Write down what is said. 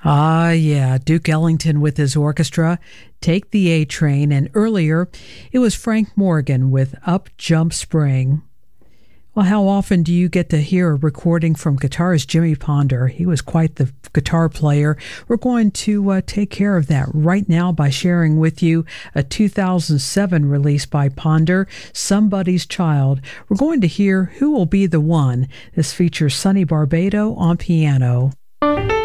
Ah, yeah, Duke Ellington with his orchestra, Take the A Train, and earlier it was Frank Morgan with Up Jump Spring. Well, how often do you get to hear a recording from guitarist Jimmy Ponder? He was quite the guitar player. We're going to take care of that right now by sharing with you a 2007 release by Ponder, Somebody's Child. We're going to hear Who Will Be the One. This features Sonny Barbado on piano.